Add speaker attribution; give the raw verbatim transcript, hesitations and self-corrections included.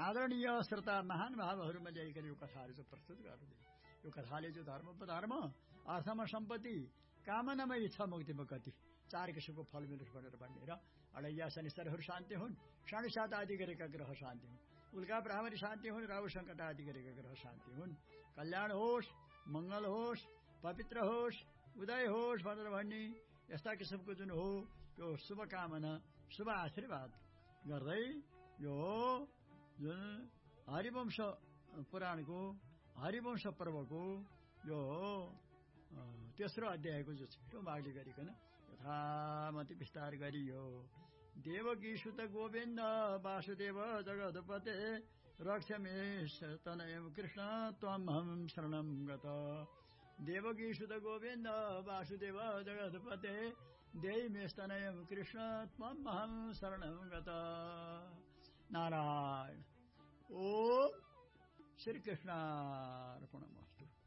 Speaker 1: आदरणीय श्रोता महानुभावहरूमा ल्याइकन यो कथाहरू चाहिँ प्रस्तुत गर्दै यो कथाले जो धर्म पधर्म अर्थमा सम्पत्ति कामनामा इच्छा मुक्तिमा गति चार किसिमको फल मिलोस् भनेर भन्ने र अडैया शनिश्चरहरू शान्ति हुन्, साढे सात आदि गरेका ग्रह शान्ति हुन्, उल्का ब्राह्मणी शान्ति हुन्, राहु सङ्कट आदि गरेका ग्रह शान्ति हुन्, कल्याण होस्, मङ्गल होस्, पवित्र होस्, उदय होस् भनेर भन्ने यस्ता किसिमको जुन हो यो शुभकामना शुभ आशीर्वाद गर्दै यो जुन हरिवंश पुराणको हरिवंश पर्वको यो तेस्रो अध्यायको जो छिटो मागले गरिकन यथामति विस्तार गरियो। देवकी सुत गोविन्द वासुदेव जगदपते रक्षमे तनयं कृष्ण त्वमहं शरणं गत। देवकी सुत गोविन्द वासुदेव जगदपते देहि स्तनयं कृष्ण त्वमहं शरणं गत। नारायण। ओम श्री कृष्णार्पणमस्तु।